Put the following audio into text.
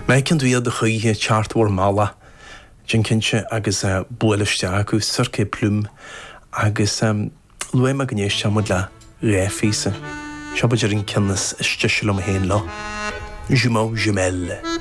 Mecin dwi de chuithe chartúir mala, Jin cinse agus builiste acu surcé plúm agus luim a gnéis seamad le réfísa. Siabaidir an cinnas isteisiil am héin lo. Jumeau jumelle.